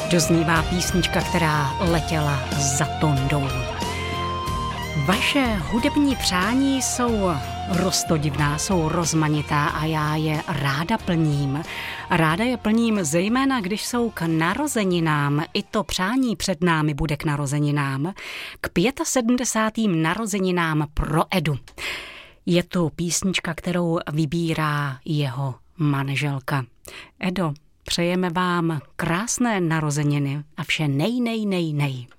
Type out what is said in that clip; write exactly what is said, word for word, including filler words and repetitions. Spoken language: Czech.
Doznívá písnička, která letěla za tondou. Vaše hudební přání jsou roztodivná, jsou rozmanitá a já je ráda plním. Ráda je plním zejména, když jsou k narozeninám. I to přání před námi bude k narozeninám. K sedmdesátým pátým narozeninám pro Edu. Je to písnička, kterou vybírá jeho manželka. Edo, přejeme vám krásné narozeniny a vše nej, nej, nej, nej.